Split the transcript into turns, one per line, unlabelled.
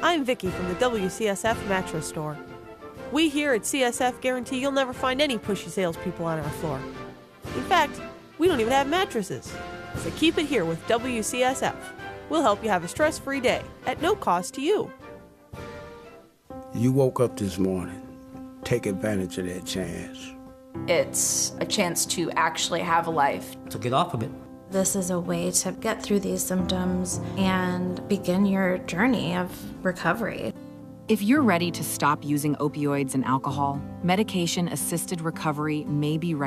I'm Vicky from the WCSF Mattress Store. We here at CSF guarantee you'll never find any pushy salespeople on our floor. In fact, we don't even have mattresses. So keep it here with WCSF. We'll help you have a stress-free day at no cost to you.
You woke up this morning. Take advantage of that chance.
It's a chance to actually have a life.
To get off of it.
This is a way to get through these symptoms and begin your journey of recovery.
If you're ready to stop using opioids and alcohol, medication-assisted recovery may be right.